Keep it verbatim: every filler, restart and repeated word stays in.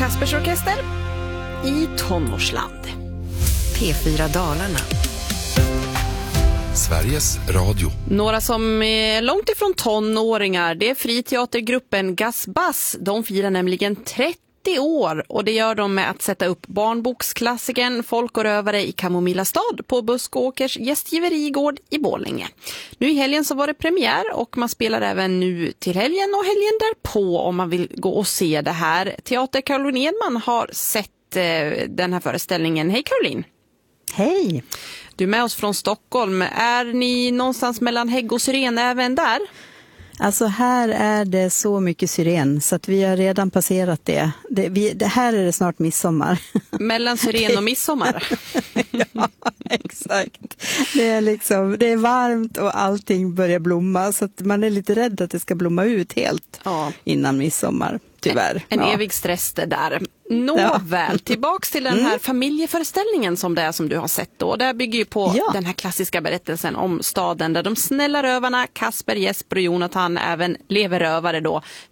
Kaspers Orkester i tonårsland. P fyra Dalarna. Sveriges Radio. Några som är långt ifrån tonåringar, det är friteatergruppen Gasbass. De firar nämligen trettio år och det gör de med att sätta upp barnboksklassikern Folk och rövare i Kamomilla stad på Buskåkers gästgiverigård i Borlänge. Nu i helgen så var det premiär och man spelar även nu till helgen och helgen därpå om man vill gå och se det här. Teater Caroline Edman har sett eh, den här föreställningen. Hej Caroline! Hej! Du är med oss från Stockholm. Är ni någonstans mellan hägg och syren även där? Alltså här är det så mycket syren så att vi har redan passerat det. Det, vi, det här är det snart midsommar. Mellan syren och midsommar? Ja, exakt. Det är liksom, det är varmt och allting börjar blomma så att man är lite rädd att det ska blomma ut helt ja. innan midsommar. Tyvärr. En ja. evig stress det där. Nåväl, ja. Tillbaks till den här mm. familjeföreställningen som det är som du har sett då. Det bygger ju på ja. den här klassiska berättelsen om staden där de snälla rövarna Kasper, Jesper och Jonathan även lever rövare då